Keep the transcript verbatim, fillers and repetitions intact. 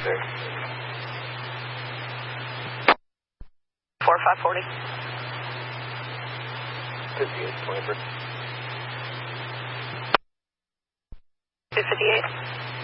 six. four five forty. fifty-eight, twenty-three. two fifty-eight.